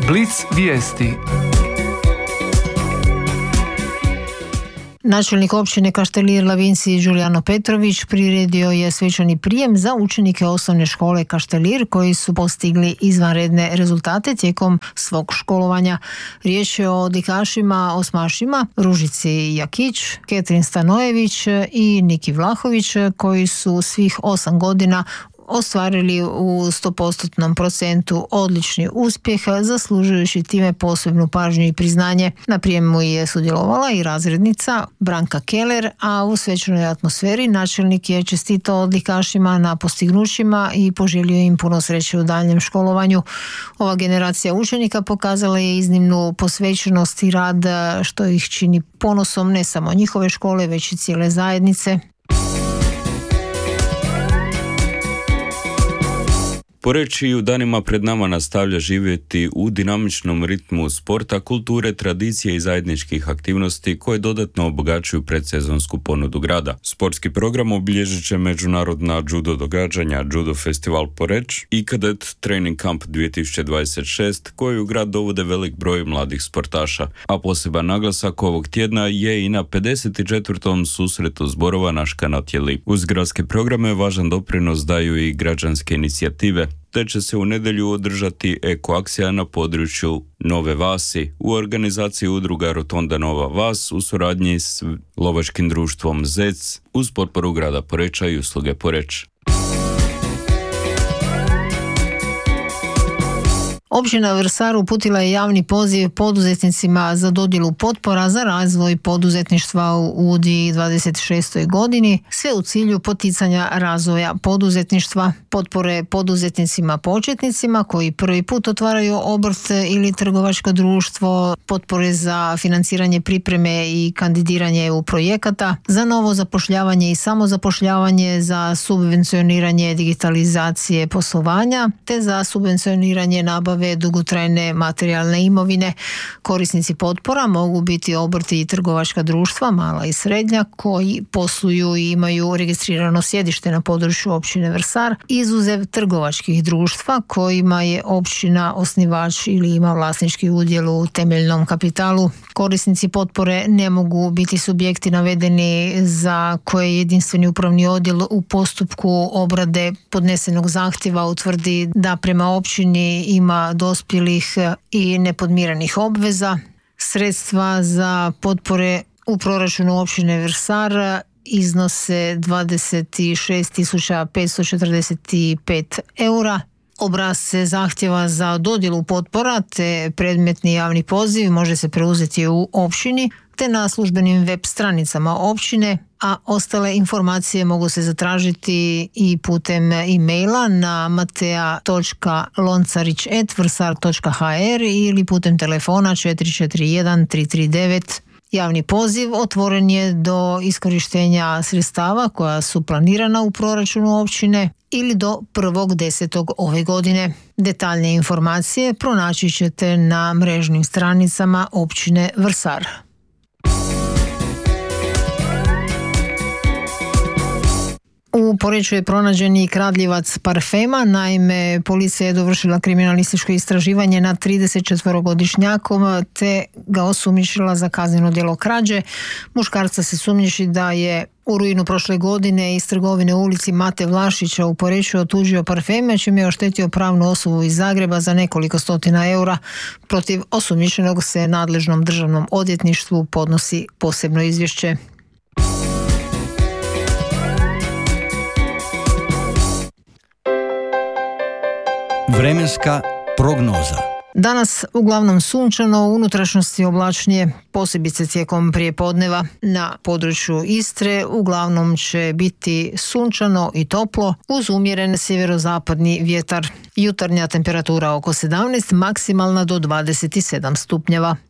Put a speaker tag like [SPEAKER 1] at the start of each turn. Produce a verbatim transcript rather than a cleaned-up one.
[SPEAKER 1] Blic vijesti.
[SPEAKER 2] Načelnik općine Kaštelir Lavinci Đulijano Petrović priredio je svečani prijem za učenike osnovne škole Kaštelir koji su postigli izvanredne rezultate tijekom svog školovanja. Riječ je o odlikašima osmašima Ružici Jakić, Ketrin Stanojević i Niki Vlahović koji su svih osam godina ostvarili u sto posto procentu odlični uspjeh, zaslužujući time posebnu pažnju i priznanje. Na prijemu je sudjelovala i razrednica Branka Keller, a u svečanoj atmosferi načelnik je čestitao odlikašima na postignućima i poželio im puno sreće u daljnjem školovanju. Ova generacija učenika pokazala je iznimnu posvećenost i rad, što ih čini ponosom ne samo njihove škole, već i cijele zajednice.
[SPEAKER 3] Poreč i u danima pred nama nastavlja živjeti u dinamičnom ritmu sporta, kulture, tradicije i zajedničkih aktivnosti koje dodatno obogaćuju predsezonsku ponudu grada. Sportski program obilježit će međunarodna judo događanja, Judo Festival Poreč i Cadet Training Camp dvije tisuće dvadeset šest koji u grad dovode velik broj mladih sportaša, a poseban naglasak ovog tjedna je i na pedeset četvrtom susretu zborova Naš kanat je lip. Uz gradske programe važan doprinos daju i građanske inicijative, te će se u nedjelju održati ekoakcija na području Nove Vasi u organizaciji udruga Rotonda Nova Vas u suradnji s lovačkim društvom Zec uz potporu grada Poreča i usluge Poreč.
[SPEAKER 2] Općina Vrsar uputila je javni poziv poduzetnicima za dodjelu potpora za razvoj poduzetništva u dvije tisuće dvadeset šestoj godini, sve u cilju poticanja razvoja poduzetništva. Potpore poduzetnicima početnicima koji prvi put otvaraju obrt ili trgovačko društvo, potpore za financiranje pripreme i kandidiranje E U projekata, za novo zapošljavanje i samozapošljavanje, za subvencioniranje digitalizacije poslovanja, te za subvencioniranje nabave dugotrajne materijalne imovine. Korisnici potpora mogu biti obrti i trgovačka društva, mala i srednja, koji posluju i imaju registrirano sjedište na području općine Vrsar, izuzev trgovačkih društva kojima je općina osnivač ili ima vlasnički udjel u temeljnom kapitalu. Korisnici potpore ne mogu biti subjekti navedeni za koje jedinstveni upravni odjel u postupku obrade podnesenog zahtjeva utvrdi da prema općini ima dospjelih i nepodmiranih obveza. Sredstva za potpore u proračunu općine Vrsar iznose dvadeset šest tisuća petsto četrdeset pet eura. Obrasce zahtjeva za dodjelu potpora te predmetni javni poziv može se preuzeti u općini te na službenim web stranicama općine, a ostale informacije mogu se zatražiti i putem e-maila na matea točka loncarić at vrsar točka ha er ili putem telefona četiri četiri jedan tri tri devet. Javni poziv otvoren je do iskorištenja sredstava koja su planirana u proračunu općine ili do prvog desetog ove godine. Detaljne informacije pronaći ćete na mrežnim stranicama općine Vrsar. U Poreču je pronađen i kradljivac parfema. Naime, policija je dovršila kriminalističko istraživanje nad tridesetčetverogodišnjakom te ga osumnjičila za kazneno djelo krađe. Muškarca se sumnjiči da je u rujnu prošle godine iz trgovine u ulici Mate Vlašića u Poreču otuđio parfeme, čime je oštetio pravnu osobu iz Zagreba za nekoliko stotina eura. Protiv osumnjičenog se nadležnom državnom odvjetništvu podnosi posebno izvješće.
[SPEAKER 4] Vremenska prognoza.
[SPEAKER 2] Danas uglavnom sunčano, u unutrašnjosti oblačnije, posebice tijekom prijepodneva. Na području Istre uglavnom će biti sunčano i toplo uz umjeren sjeverozapadni vjetar. Jutarnja temperatura oko sedamnaest, maksimalna do dvadeset sedam stupnjeva.